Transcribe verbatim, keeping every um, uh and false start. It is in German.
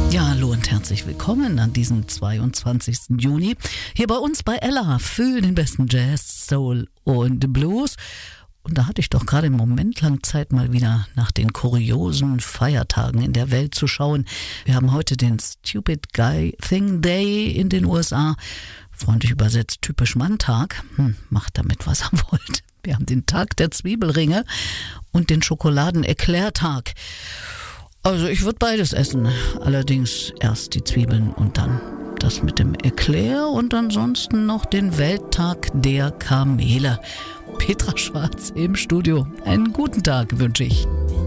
Ja, hallo und herzlich willkommen an diesem zweiundzwanzigsten Juni. Hier bei uns bei Ella für den besten Jazz, Soul und Blues. Und da hatte ich doch gerade einen Moment lang Zeit, mal wieder nach den kuriosen Feiertagen in der Welt zu schauen. Wir haben heute den Stupid Guy Thing Day in den U S A. Freundlich übersetzt typisch Manntag. Hm, macht damit, was er wollt. Wir haben den Tag der Zwiebelringe und den Schokoladen-Eclair-Tag. Also ich würde beides essen. Allerdings erst die Zwiebeln und dann das mit dem Eclair und ansonsten noch den Welttag der Kamele. Petra Schwarz im Studio. Einen guten Tag wünsche ich.